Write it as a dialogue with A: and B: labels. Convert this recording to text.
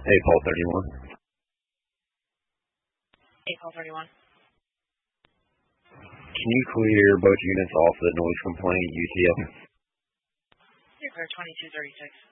A: Hey, Paul 31.
B: Hey, Paul 31.
A: Can you clear both units off the noise complaint UTF?
B: Clear 2236.